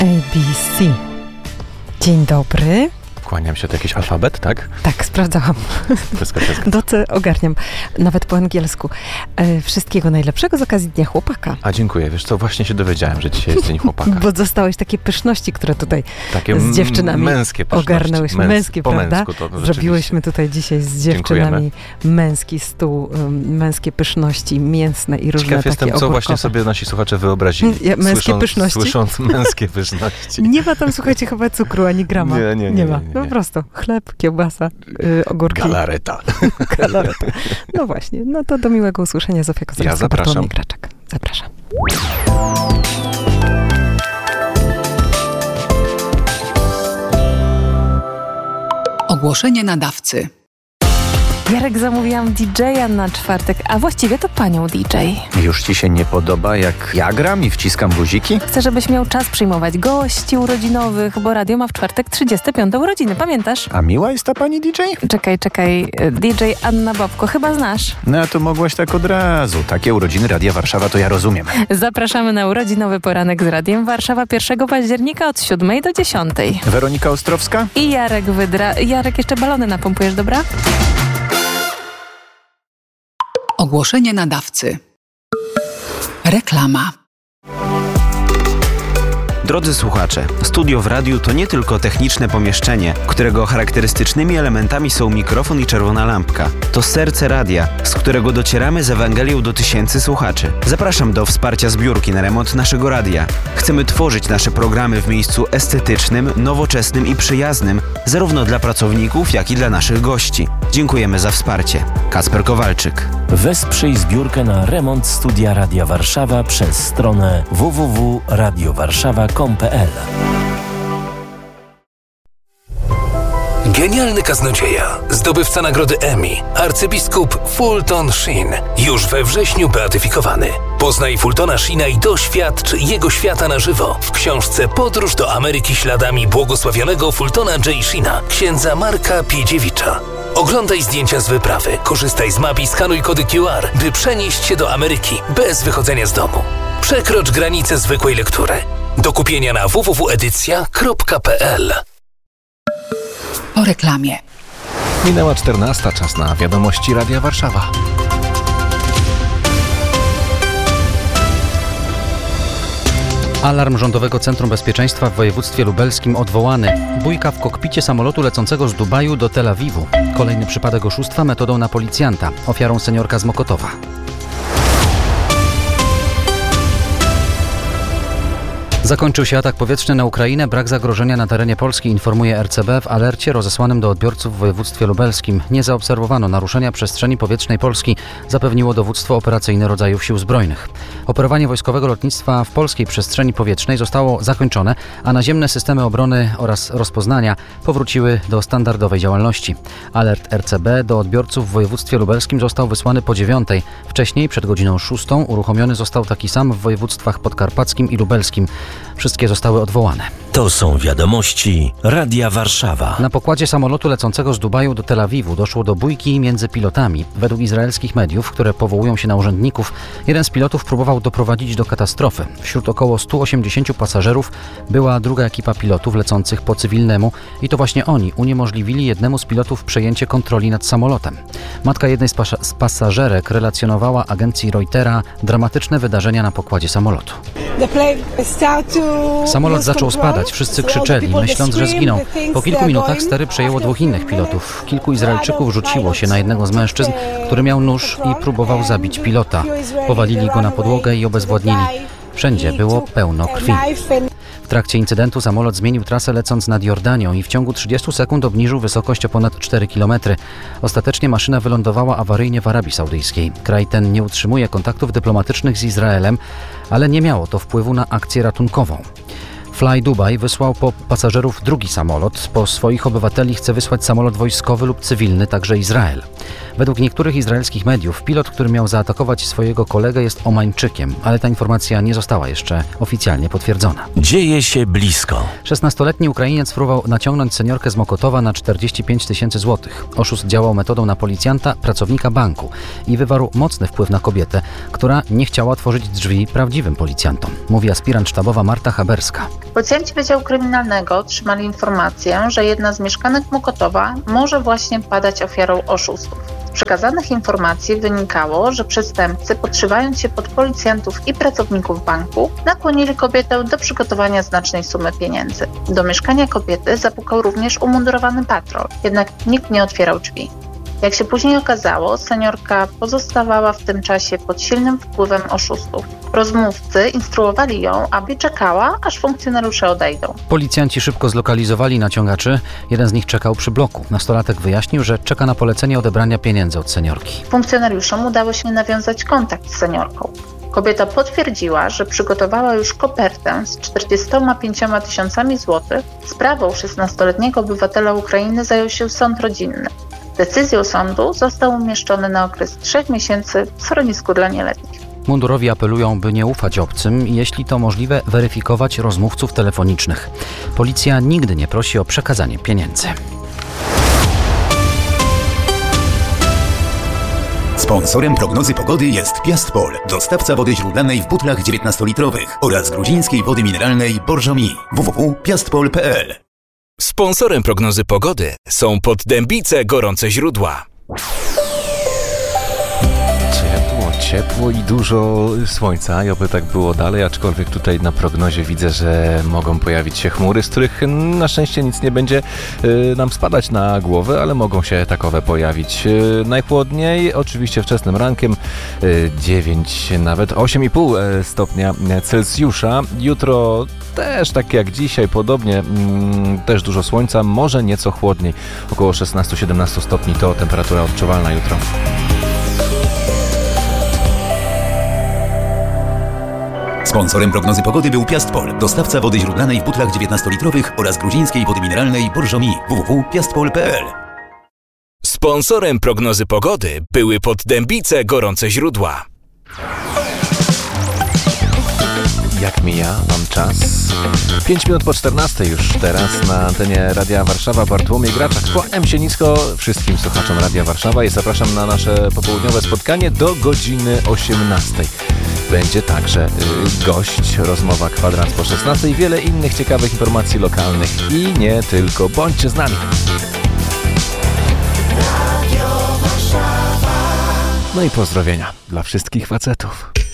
ABC. Dzień dobry. Kłaniam się, to jakiś alfabet, tak? Tak, sprawdzałam. Do C ogarniam, nawet po angielsku. Wszystkiego najlepszego z okazji Dnia Chłopaka. A dziękuję, wiesz co, właśnie się dowiedziałem, że dzisiaj jest Dzień Chłopaka. Bo dostałeś takie pyszności, które tutaj takie z dziewczynami męskie pyszności. Ogarnąłeś. Męskie, po prawda? męsku to Zrobiłyśmy tutaj dzisiaj z dziewczynami męski stół, męskie pyszności, mięsne i różne Ciekaw takie jestem, co ogórkowe. właśnie sobie nasi słuchacze wyobrazili. Męskie pyszności? Słysząc męskie pyszności. Nie ma tam, słuchajcie, chyba cukru, ani grama. Nie ma. No po prostu chleb, kiełbasa, ogórki. Galareta. Galareta. No właśnie, no to do miłego usłyszenia. Zofia Kozłowska, Ja zapraszam. Bartłomiej Graczek. Zapraszam. Ogłoszenie nadawcy. Jarek, zamówiłam DJ-a na czwartek, a właściwie to panią DJ. Już ci się nie podoba, jak ja gram i wciskam guziki? Chcę, żebyś miał czas przyjmować gości urodzinowych, bo radio ma w czwartek 35. urodziny, pamiętasz? A miła jest ta pani DJ? Czekaj, DJ Anna Bobko, chyba znasz. No to mogłaś tak od razu. Takie urodziny Radia Warszawa to ja rozumiem. Zapraszamy na urodzinowy poranek z Radiem Warszawa 1 października od 7 do 10. Weronika Ostrowska? I Jarek Wydra. Jarek, jeszcze balony napompujesz, dobra? Ogłoszenie nadawcy. Reklama. Drodzy słuchacze, studio w radiu to nie tylko techniczne pomieszczenie, którego charakterystycznymi elementami są mikrofon i czerwona lampka. To serce radia, z którego docieramy z Ewangelią do tysięcy słuchaczy. Zapraszam do wsparcia zbiórki na remont naszego radia. Chcemy tworzyć nasze programy w miejscu estetycznym, nowoczesnym i przyjaznym, zarówno dla pracowników, jak i dla naszych gości. Dziękujemy za wsparcie. Kacper Kowalczyk. Wesprzyj zbiórkę na remont studia Radia Warszawa przez stronę www.radiowarszawa.com.pl. Genialny kaznodzieja, zdobywca nagrody Emmy, arcybiskup Fulton Sheen, już we wrześniu beatyfikowany. Poznaj Fultona Sheena i doświadcz jego świata na żywo w książce Podróż do Ameryki śladami błogosławionego Fultona J. Sheena, księdza Marka Piedziewicza. Oglądaj zdjęcia z wyprawy, korzystaj z map i skanuj kody QR, by przenieść się do Ameryki bez wychodzenia z domu. Przekrocz granicę zwykłej lektury. Do kupienia na www.edycja.pl. Po reklamie. Minęła 14, czas na wiadomości Radia Warszawa. Alarm Rządowego Centrum Bezpieczeństwa w województwie lubelskim odwołany. Bójka w kokpicie samolotu lecącego z Dubaju do Tel Awiwu. Kolejny przypadek oszustwa metodą na policjanta. Ofiarą seniorka z Mokotowa. Zakończył się atak powietrzny na Ukrainę. Brak zagrożenia na terenie Polski, informuje RCB w alercie rozesłanym do odbiorców w województwie lubelskim. Nie zaobserwowano naruszenia przestrzeni powietrznej Polski, zapewniło dowództwo operacyjne rodzajów sił zbrojnych. Operowanie wojskowego lotnictwa w polskiej przestrzeni powietrznej zostało zakończone, a naziemne systemy obrony oraz rozpoznania powróciły do standardowej działalności. Alert RCB do odbiorców w województwie lubelskim został wysłany po 9:00. Wcześniej, przed godziną 6:00, uruchomiony został taki sam w województwach podkarpackim i lubelskim. Wszystkie zostały odwołane. To są wiadomości Radia Warszawa. Na pokładzie samolotu lecącego z Dubaju do Tel Awiwu doszło do bójki między pilotami. Według izraelskich mediów, które powołują się na urzędników, jeden z pilotów próbował doprowadzić do katastrofy. Wśród około 180 pasażerów była druga ekipa pilotów lecących po cywilnemu i to właśnie oni uniemożliwili jednemu z pilotów przejęcie kontroli nad samolotem. Matka jednej z pasażerek relacjonowała agencji Reutera dramatyczne wydarzenia na pokładzie samolotu. Samolot zaczął spadać, wszyscy krzyczeli, myśląc, że zginą. Po kilku minutach stery przejęło dwóch innych pilotów. Kilku Izraelczyków rzuciło się na jednego z mężczyzn, który miał nóż i próbował zabić pilota. Powalili go na podłogę i obezwładnili. Wszędzie było pełno krwi. W trakcie incydentu samolot zmienił trasę, lecąc nad Jordanią i w ciągu 30 sekund obniżył wysokość o ponad 4 km. Ostatecznie maszyna wylądowała awaryjnie w Arabii Saudyjskiej. Kraj ten nie utrzymuje kontaktów dyplomatycznych z Izraelem, ale nie miało to wpływu na akcję ratunkową. Fly Dubai wysłał po pasażerów drugi samolot. Po swoich obywateli chce wysłać samolot wojskowy lub cywilny, także Izrael. Według niektórych izraelskich mediów pilot, który miał zaatakować swojego kolegę, jest Omańczykiem, ale ta informacja nie została jeszcze oficjalnie potwierdzona. Dzieje się blisko. 16-letni Ukrainiec próbował naciągnąć seniorkę z Mokotowa na 45 000 złotych. Oszust działał metodą na policjanta, pracownika banku i wywarł mocny wpływ na kobietę, która nie chciała otworzyć drzwi prawdziwym policjantom, mówi aspirant sztabowa Marta Haberska. Policjanci Wydziału Kryminalnego otrzymali informację, że jedna z mieszkanek Mokotowa może właśnie padać ofiarą oszustów. Z przekazanych informacji wynikało, że przestępcy, podszywając się pod policjantów i pracowników banku, nakłonili kobietę do przygotowania znacznej sumy pieniędzy. Do mieszkania kobiety zapukał również umundurowany patrol, jednak nikt nie otwierał drzwi. Jak się później okazało, seniorka pozostawała w tym czasie pod silnym wpływem oszustów. Rozmówcy instruowali ją, aby czekała, aż funkcjonariusze odejdą. Policjanci szybko zlokalizowali naciągaczy. Jeden z nich czekał przy bloku. Nastolatek wyjaśnił, że czeka na polecenie odebrania pieniędzy od seniorki. Funkcjonariuszom udało się nawiązać kontakt z seniorką. Kobieta potwierdziła, że przygotowała już kopertę z 45 000 złotych. Sprawą 16-letniego obywatela Ukrainy zajął się sąd rodzinny. Decyzją sądu został umieszczony na okres 3 miesięcy w schronisku dla nieletnich. Mundurowi apelują, by nie ufać obcym i jeśli to możliwe, weryfikować rozmówców telefonicznych. Policja nigdy nie prosi o przekazanie pieniędzy. Sponsorem prognozy pogody jest Piastpol, dostawca wody źródlanej w butlach 19-litrowych oraz gruzińskiej wody mineralnej Borżomi. www.piastpol.pl. Sponsorem prognozy pogody są Poddębice Gorące Źródła. Ciepło i dużo słońca i oby tak było dalej, aczkolwiek tutaj na prognozie widzę, że mogą pojawić się chmury, z których na szczęście nic nie będzie nam spadać na głowę, ale mogą się takowe pojawić. Najchłodniej oczywiście wczesnym rankiem 9, nawet 8,5 stopnia Celsjusza. Jutro też tak jak dzisiaj, podobnie też dużo słońca, może nieco chłodniej, około 16-17 stopni to temperatura odczuwalna jutro. Sponsorem prognozy pogody był Piastpol, dostawca wody źródlanej w butlach 19-litrowych oraz gruzińskiej wody mineralnej Borżomi. www.piastpol.pl. Sponsorem prognozy pogody były Poddębice Gorące Źródła. Jak mija wam czas? 5 minut po 14 już teraz na antenie Radia Warszawa. Bartłomiej Graczak. Kłaniam się nisko wszystkim słuchaczom Radia Warszawa i zapraszam na nasze popołudniowe spotkanie do godziny 18. Będzie także gość, rozmowa kwadrans po 16 i wiele innych ciekawych informacji lokalnych i nie tylko. Bądźcie z nami. No i pozdrowienia dla wszystkich facetów.